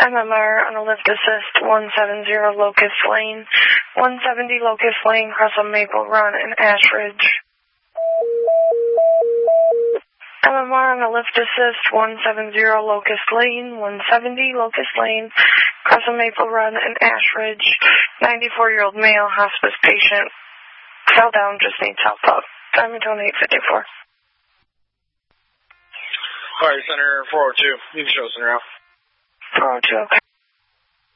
MMR on a lift assist 170 Locust Lane, 170 Locust Lane, across on Maple Run in Ashridge. MMR on a lift assist 170 Locust Lane, 170 Locust Lane, across on Maple Run in Ashridge. 94-year-old male hospice patient. Fell down, just needs help up. Diamond Tone 854. Alright, Center 402. You can show Center out. 402, okay.